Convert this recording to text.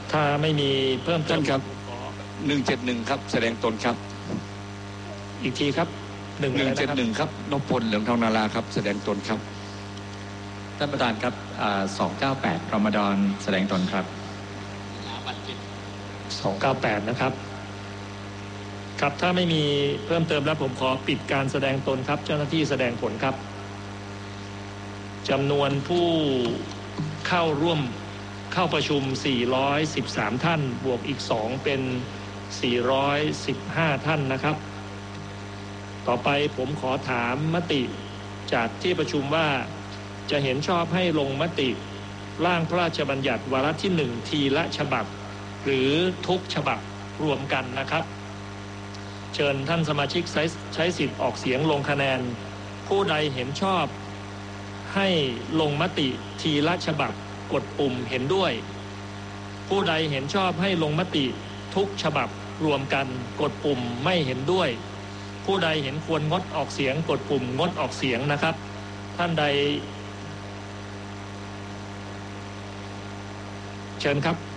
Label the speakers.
Speaker 1: ถ้าไม่มีเพิ่มเติม
Speaker 2: ครับ171ครับแสดงตนครับ
Speaker 1: อีกทีครับ
Speaker 2: 171ครับนพพลเหลืองทองนาราครับแสดงตนครับ
Speaker 3: ท่านประธานครับ298รอมฎอนแสดงตนครับ
Speaker 1: 298นะครับครับถ้าไม่มีเพิ่มเติมแล้วผมขอปิดการแสดงตนครับเจ้าหน้าที่แสดงผลครับจำนวนผู้เข้าร่วมเข้าประชุม413ท่านบวกอีก2เป็น415ท่านนะครับต่อไปผมขอถามมติจากที่ประชุมว่าจะเห็นชอบให้ลงมติร่างพระราชบัญญัติวาระที่1ทีละฉบับหรือทุกฉบับรวมกันนะครับเชิญท่านสมาชิกใช้สิทธิ์ออกเสียงลงคะแนนผู้ใดเห็นชอบให้ลงมติทีละฉบับกดปุ่มเห็นด้วยผู้ใดเห็นชอบให้ลงมติทุกฉบับรวมกันกดปุ่มไม่เห็นด้วยผู้ใดเห็นควรงดออกเสียงกดปุ่มงดออกเสียงนะครับท่านใดเชิญครับ